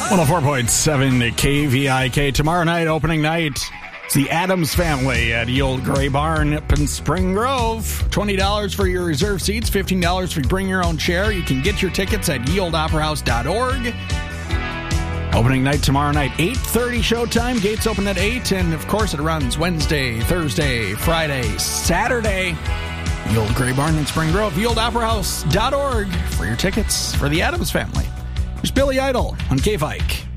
104.7 KVIK. Tomorrow night, opening night, it's the Addams Family at the Old Gray Barn up in Spring Grove. $20 for your reserve seats, $15 for bring your own chair. You can get your tickets at yeoldoperahouse.org. Opening night tomorrow night, 8:30 showtime. Gates open at 8, and of course it runs Wednesday, Thursday, Friday, Saturday. The Old Gray Barn in Spring Grove, yeoldoperahouse.org for your tickets for the Addams Family. There's Billy Idol on K-Vike.